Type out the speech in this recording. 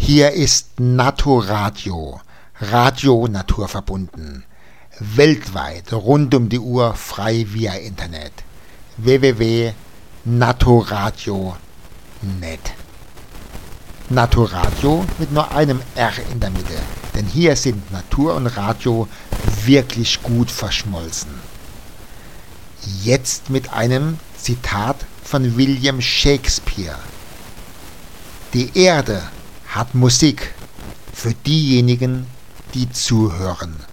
Hier ist Naturadio, Radio naturverbunden, weltweit rund um die Uhr frei via Internet. www.naturadio.net. Naturadio mit nur einem R in der Mitte, denn hier sind Natur und Radio wirklich gut verschmolzen. Jetzt mit einem Zitat von William Shakespeare. Die Erde hat Musik für diejenigen, die zuhören.